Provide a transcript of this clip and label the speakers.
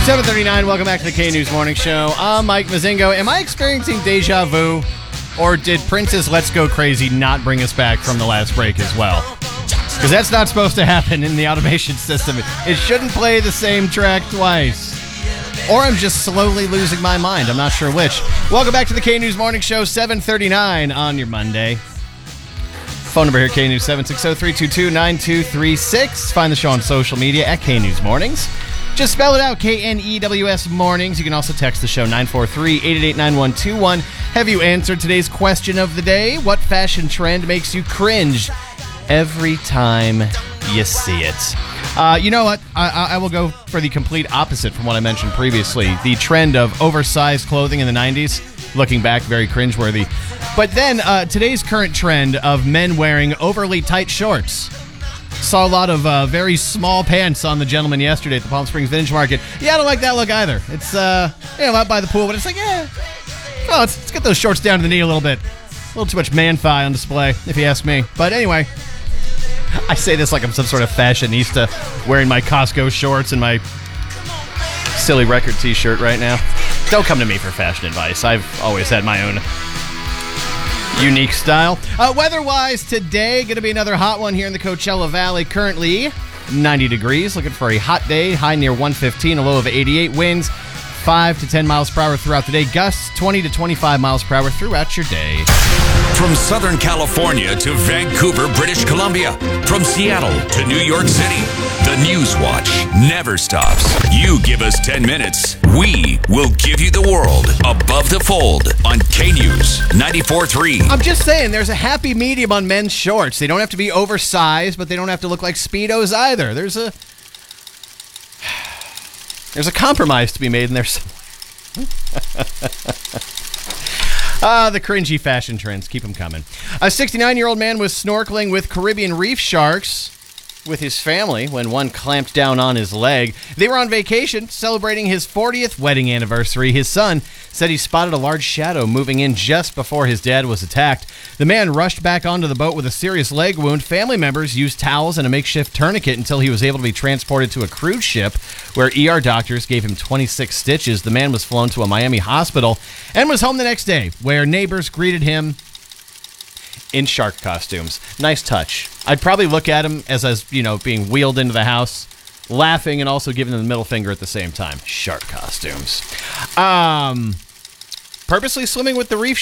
Speaker 1: 7:39, welcome back to the K-News Morning Show. I'm Mike Mazingo. Am I experiencing deja vu, or did Prince's Let's Go Crazy not bring us back from the last break as well? Because that's not supposed to happen in the automation system. It shouldn't play the same track twice. Or I'm just slowly losing my mind. I'm not sure which. Welcome back to the K-News Morning Show, 7:39 on your Monday. Phone number here, K-News, 760-322-9236. Find the show on social media at K-News Mornings. Just spell it out, K-N-E-W-S Mornings. You can also text the show, 943-888-9121. Have you answered today's question of the day? What fashion trend makes you cringe every time you see it? You know what? I will go for the complete opposite from what I mentioned previously. The trend of oversized clothing in the 90s. Looking back, very cringeworthy. But then today's current trend of men wearing overly tight shorts. Saw a lot of very small pants on the gentleman yesterday at the Palm Springs Vintage Market. Yeah, I don't like that look either. It's, out by the pool, but it's like, come on, let's get those shorts down to the knee a little bit. A little too much man-thigh on display, if you ask me. But anyway, I say this like I'm some sort of fashionista wearing my Costco shorts and my silly record t-shirt right now. Don't come to me for fashion advice. I've always had my own unique style. Weather-wise, today, going to be another hot one here in the Coachella Valley. Currently, 90 degrees. Looking for a hot day. High near 115, a low of 88. Winds 5 to 10 miles per hour throughout the day. Gusts 20 to 25 miles per hour throughout your day.
Speaker 2: From Southern California to Vancouver, British Columbia. From Seattle to New York City. The News Watch never stops. You give us 10 minutes, we will give you the world. Above the Fold on K-News 94.3.
Speaker 1: I'm just saying, there's a happy medium on men's shorts. They don't have to be oversized, but they don't have to look like Speedos either. There's a compromise to be made in there somewhere. The cringy fashion trends. Keep them coming. A 69-year-old man was snorkeling with Caribbean reef sharks with his family when one clamped down on his leg. They were on vacation celebrating his 40th wedding anniversary. His son said he spotted a large shadow moving in just before his dad was attacked. The man rushed back onto the boat with a serious leg wound. Family members used towels and a makeshift tourniquet until he was able to be transported to a cruise ship where ER doctors gave him 26 stitches. The man was flown to a Miami hospital and was home the next day, where neighbors greeted him in shark costumes. Nice touch. I'd probably look at him as being wheeled into the house, laughing and also giving him the middle finger at the same time. Shark costumes. Purposely swimming with the reef